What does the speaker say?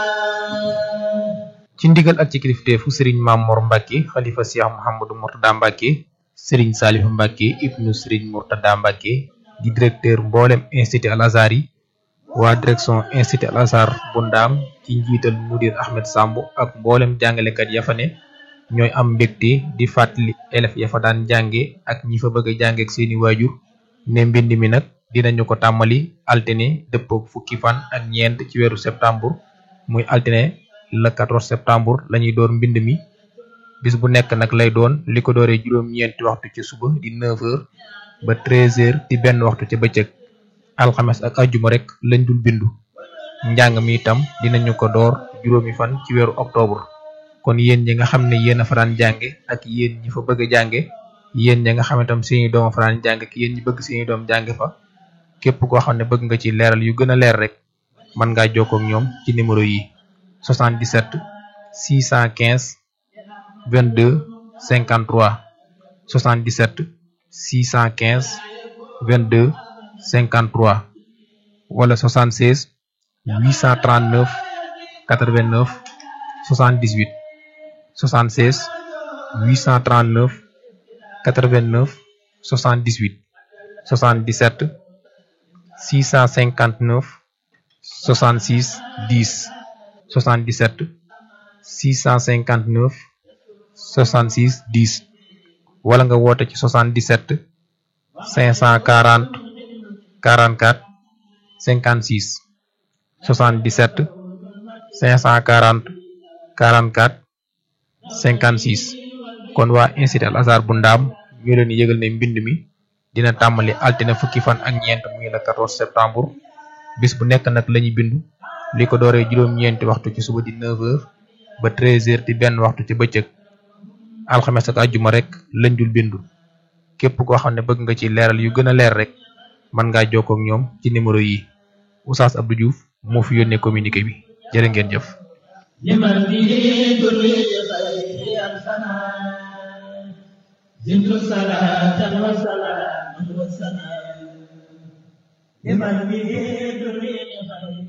ci ndigal ak ci kilifteefu sëriñ Mamor Mbacke xalifa Cheikh Mouhamadou Mourtada Mbacke sëriñ Salif Mbacke ibnu sëriñ Mourtada Mbacke di directeur mboolem institut Al Azhar yi waa direction institut Al Azhar bu Ndaam ci njiital mudir Ahmed Samb ak mboolem jàngalekat ya fa ne ñooy am mbégte di fàttali élèves ya fa daan jànge ak ñi fa bëgg a jànge ak seeni waajur ne mbind mi nag dinañu ko tàmmali altine dëppook fukki fan ak ñeent ci weeru septembre muy altine le 14 septembre lañuy door mbind mi bis bu nekk nag lay doon li ko dooree juróom-ñeenti waxtu ci suba di 9h ba 13h di benn waxtu ca bëccëg alxames ak ajjuma rek lañ dul bindu njàng mi itam dinañu ko door juróomi fan ci weeru octobre kon yéen ñi nga xam ne yéen a fa daan jànge ak yéen ñi fa bëgg a jànge yéen ñi nga xam ne tam seeni doom a fa daan jànge ak yéen ñi bëgg seeni doom jànge fa képp koo xam ne bëgg nga ci leeral yu gën a leer rek mën ngaa jokkoo ak ñoom ci numéro yi 77 615 22 53 77 615 22 53 wala 76 839 89 78 76 839 89 78 77 659 66 10 77 659 66 10 wala nga woote ci 77 540 44 56 77 540 44 56 kon waa institut Al Azhar bu Ndaam ñu leen yëgal ne mbind mi dina tàmbali altine fukki fan ak ñeent muy le 14 septembre bis bu nekk nag lañuy bindu li ko dooree juróom-ñeenti waxtu ci suba di 9h ba 13h di benn waxtu ci bëccëg alxames ak àjjuma rek lañ dul bindu képp koo xam ne bëgg nga ci leeral yu gën a leer rek mën ngaa jokkoo ak ñoom ci numéro yi Oustaz Abdou Diouf moo fi yónnee communiqué bi jërë ngeen jëf. لمن به